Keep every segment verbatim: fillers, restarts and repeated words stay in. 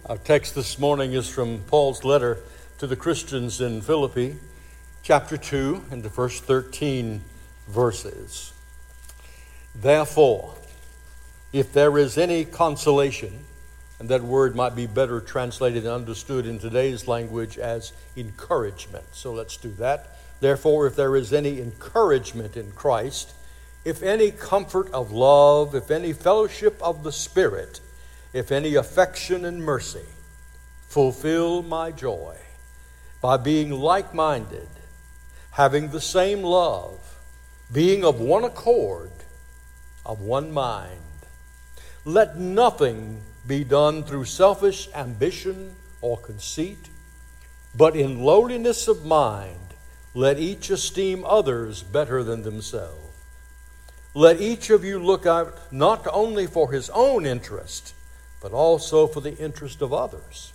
Our text this morning is from Paul's letter to the Christians in Philippi, chapter two, and the first thirteen verses. Therefore, if there is any consolation, and that word might be better translated and understood in today's language as encouragement. So let's do that. Therefore, if there is any encouragement in Christ, if any comfort of love, if any fellowship of the Spirit, if any affection and mercy, fulfill my joy by being like-minded, having the same love, being of one accord, of one mind. Let nothing be done through selfish ambition or conceit, but in lowliness of mind, let each esteem others better than themselves. Let each of you look out not only for his own interest, but also for the interest of others.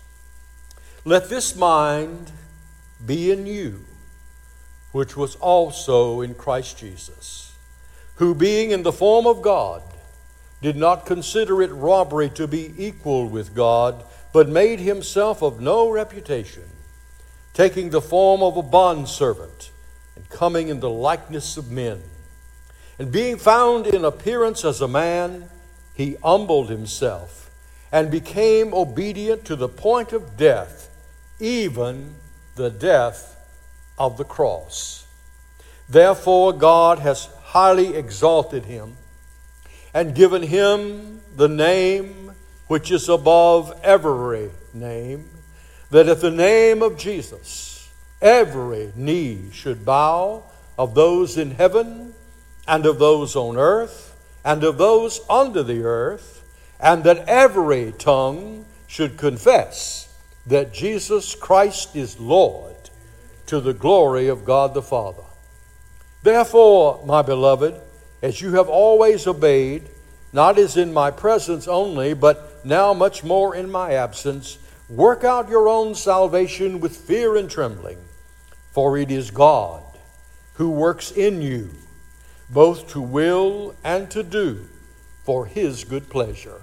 Let this mind be in you, which was also in Christ Jesus, who being in the form of God, did not consider it robbery to be equal with God, but made himself of no reputation, taking the form of a bondservant, and coming in the likeness of men. And being found in appearance as a man, he humbled himself, and became obedient to the point of death, even the death of the cross. Therefore God has highly exalted him, and given him the name which is above every name, that at the name of Jesus every knee should bow, of those in heaven, and of those on earth, and of those under the earth, and that every tongue should confess that Jesus Christ is Lord, to the glory of God the Father. Therefore, my beloved, as you have always obeyed, not as in my presence only, but now much more in my absence, work out your own salvation with fear and trembling, for it is God who works in you, both to will and to do for his good pleasure.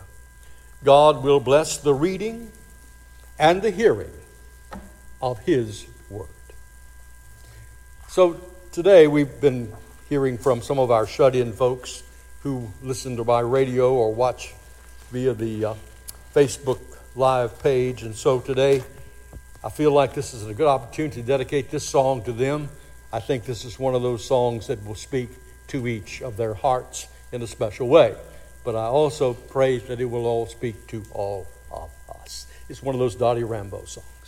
God will bless the reading and the hearing of his word. So today we've been hearing from some of our shut-in folks who listen to my radio or watch via the uh, Facebook Live page. And so today I feel like this is a good opportunity to dedicate this song to them. I think this is one of those songs that will speak to each of their hearts in a special way. But I also pray that it will all speak to all of us. It's one of those Dottie Rambo songs.